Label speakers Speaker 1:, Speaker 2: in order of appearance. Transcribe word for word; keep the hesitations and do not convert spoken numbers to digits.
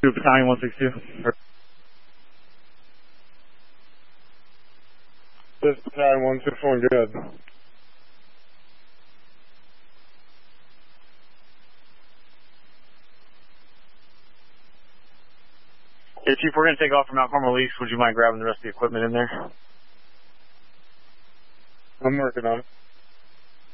Speaker 1: Two Battalion one six two.
Speaker 2: This Battalion one six one, good.
Speaker 1: Hey, Chief, we're going to take off from Mount Carmel East. Would you mind grabbing the rest of the equipment in there?
Speaker 2: I'm working on it.